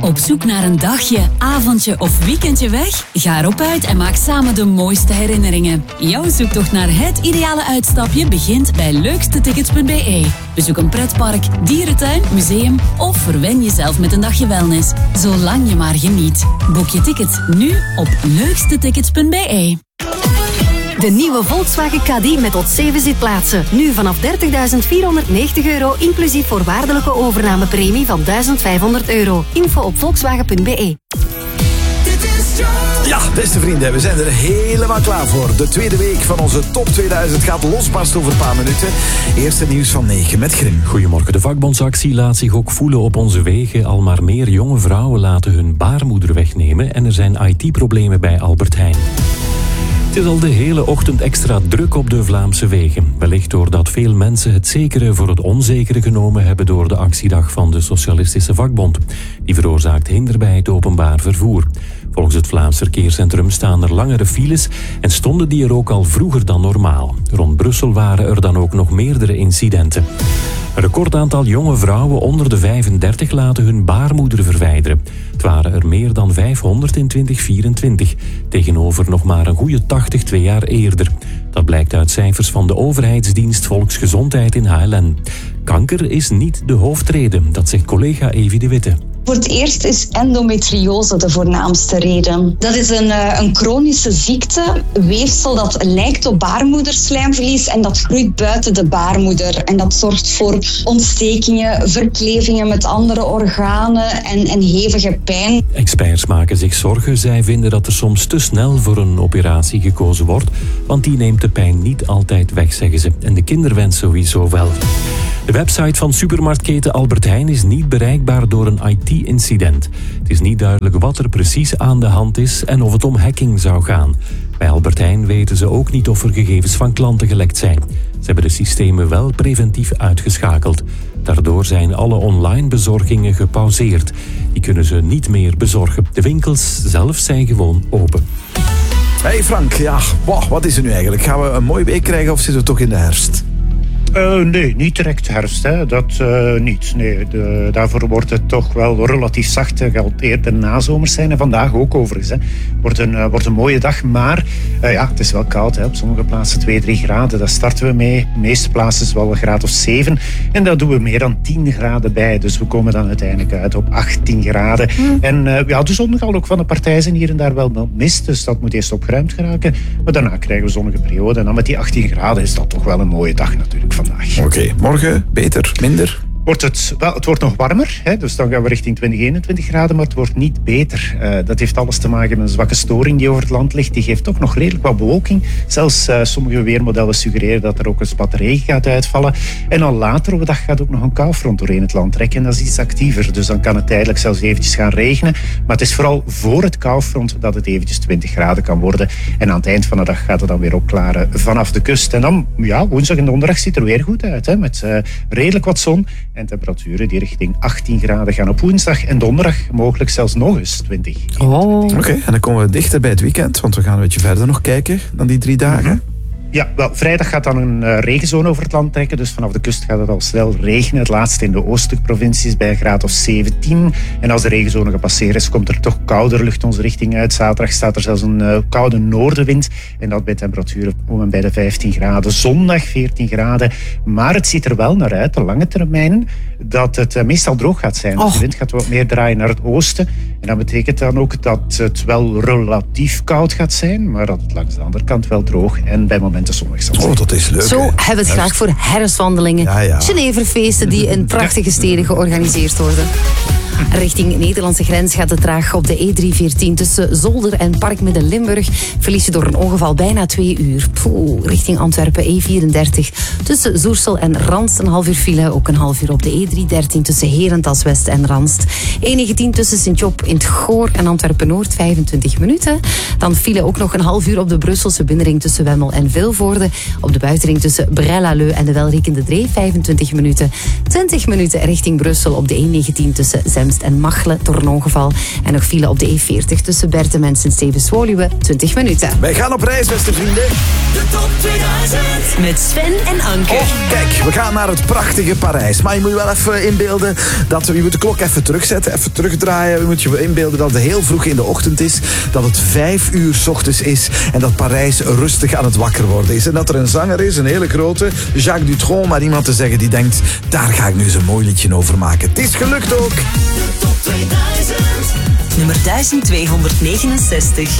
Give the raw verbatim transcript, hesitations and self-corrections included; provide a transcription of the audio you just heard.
Op zoek naar een dagje, avondje of weekendje weg? Ga erop uit en maak samen de mooiste herinneringen. Jouw zoektocht naar het ideale uitstapje begint bij leukste tickets punt b e. Bezoek een pretpark, dierentuin, museum of verwen jezelf met een dagje wellness. Zolang je maar geniet. Boek je tickets nu op leukste tickets punt b e. De nieuwe Volkswagen Caddy met tot zeven zitplaatsen. Nu vanaf dertigduizend vierhonderdnegentig euro, inclusief voorwaardelijke overnamepremie van duizend vijfhonderd euro. Info op volkswagen punt b e. Ja, beste vrienden, we zijn er helemaal klaar voor. De tweede week van onze Top tweeduizend gaat losbarsten over een paar minuten. Eerste nieuws van negen met Grim. Goedemorgen. De vakbondsactie laat zich ook voelen op onze wegen. Al maar meer jonge vrouwen laten hun baarmoeder wegnemen en er zijn I T-problemen bij Albert Heijn. Het is al de hele ochtend extra druk op de Vlaamse wegen. Wellicht doordat veel mensen het zekere voor het onzekere genomen hebben door de actiedag van de Socialistische Vakbond. Die veroorzaakt hinder bij het openbaar vervoer. Volgens het Vlaams Verkeerscentrum staan er langere files en stonden die er ook al vroeger dan normaal. Rond Brussel waren er dan ook nog meerdere incidenten. Een recordaantal jonge vrouwen onder de vijfendertig laten hun baarmoeder verwijderen. Het waren er meer dan vijfhonderd in twintig vierentwintig, tegenover nog maar een goede tachtig twee jaar eerder. Dat blijkt uit cijfers van de overheidsdienst Volksgezondheid in H L N. Kanker is niet de hoofdreden, dat zegt collega Evi de Witte. Voor het eerst is endometriose de voornaamste reden. Dat is een, een chronische ziekte, weefsel dat lijkt op baarmoederslijmverlies en dat groeit buiten de baarmoeder. En dat zorgt voor ontstekingen, verklevingen met andere organen en, en hevige pijn. Experts maken zich zorgen. Zij vinden dat er soms te snel voor een operatie gekozen wordt, want die neemt de pijn niet altijd weg, zeggen ze. En de kinderwens sowieso wel. De website van supermarktketen Albert Heijn is niet bereikbaar door een I T-incident. Het is niet duidelijk wat er precies aan de hand is en of het om hacking zou gaan. Bij Albert Heijn weten ze ook niet of er gegevens van klanten gelekt zijn. Ze hebben de systemen wel preventief uitgeschakeld. Daardoor zijn alle online bezorgingen gepauzeerd. Die kunnen ze niet meer bezorgen. De winkels zelf zijn gewoon open. Hey Frank, ja, wow, wat is er nu eigenlijk? Gaan we een mooie week krijgen of zitten we toch in de herfst? Uh, nee, niet direct herfst. Hè. Dat uh, niet. Nee, de, daarvoor wordt het toch wel relatief zacht. Het gaat eerder nazomers zijn. En vandaag ook overigens. Het wordt een, uh, wordt een mooie dag. Maar uh, ja, het is wel koud. Hè. Op sommige plaatsen twee, drie graden. Daar starten we mee. De meeste plaatsen is wel een graad of zeven. En daar doen we meer dan tien graden bij. Dus we komen dan uiteindelijk uit op achttien graden. Mm. En uh, ja, de zon zal ook van de partij zijn hier en daar wel mist. Dus dat moet eerst opgeruimd geraken. Maar daarna krijgen we zonnige periode. En dan met die achttien graden is dat toch wel een mooie dag natuurlijk vandaag. Oké, okay, morgen beter, minder? Wordt het, wel, het wordt nog warmer, hè, dus dan gaan we richting twintig, eenentwintig graden, maar het wordt niet beter. Uh, dat heeft alles te maken met een zwakke storing die over het land ligt. Die geeft toch nog redelijk wat bewolking. Zelfs uh, sommige weermodellen suggereren dat er ook een spat regen gaat uitvallen. En al later op de dag gaat ook nog een koufront doorheen het land trekken. En dat is iets actiever, dus dan kan het tijdelijk zelfs eventjes gaan regenen. Maar het is vooral voor het koufront dat het eventjes twintig graden kan worden. En aan het eind van de dag gaat het dan weer opklaren vanaf de kust. En dan, ja, woensdag en donderdag ziet er weer goed uit, hè, met uh, redelijk wat zon. En temperaturen die richting achttien graden gaan op woensdag en donderdag mogelijk zelfs nog eens twintig. Oh. Oké, okay, en dan komen we dichter bij het weekend, want we gaan een beetje verder nog kijken dan die drie dagen. Mm-hmm. Ja, wel, vrijdag gaat dan een uh, regenzone over het land trekken. Dus vanaf de kust gaat het al snel regenen. Het laatste in de oostelijke provincies bij een graad of zeventien. En als de regenzone gepasseerd is, komt er toch kouder lucht onze richting uit. Zaterdag staat er zelfs een uh, koude noordenwind. En dat bij temperaturen om en bij de vijftien graden. Zondag veertien graden. Maar het ziet er wel naar uit, de lange termijn, dat het uh, meestal droog gaat zijn. Oh. De wind gaat wat meer draaien naar het oosten. En dat betekent dan ook dat het wel relatief koud gaat zijn. Maar dat het langs de andere kant wel droog en bij momenten zonnig zal zijn. Oh, dat is leuk. Zo hè? hebben we het graag voor herfstwandelingen. Ja, ja. Geneverfeesten die in prachtige steden georganiseerd worden. Richting Nederlandse grens gaat het traag op de E driehonderdveertien tussen Zolder en Park Midden-Limburg. Verlies je door een ongeval bijna twee uur. Poeh, richting Antwerpen E vierendertig tussen Zoersel en Ranst een half uur file. Ook een half uur op de E driehonderddertien tussen Herentals West en Ranst. E negentien tussen Sint-Job in het Goor en Antwerpen-Noord vijfentwintig minuten. Dan file ook nog een half uur op de Brusselse binnenring tussen Wemmel en Vilvoorde. Op de buitenring tussen Braine-l'Alleud en de Welriekende Dree vijfentwintig minuten. twintig minuten richting Brussel op de E negentien tussen Zemst en Machelen door een ongeval. En nog file op de E veertig tussen Bertemens en Stevens-Woluwe, twintig minuten. Wij gaan op reis, beste vrienden. De top tweeduizend met Sven en Anke. Oh, kijk, we gaan naar het prachtige Parijs. Maar je moet je wel even inbeelden dat we, je moet de klok even terugzetten, even terugdraaien. Je moet je inbeelden dat het heel vroeg in de ochtend is, dat het vijf uur 's ochtends is en dat Parijs rustig aan het wakker worden is. En dat er een zanger is, een hele grote, Jacques Dutronc, maar iemand te zeggen die denkt, daar ga ik nu eens een mooi liedje over maken. Het is gelukt ook. De top tweeduizend. Nummer duizend tweehonderdnegenenzestig.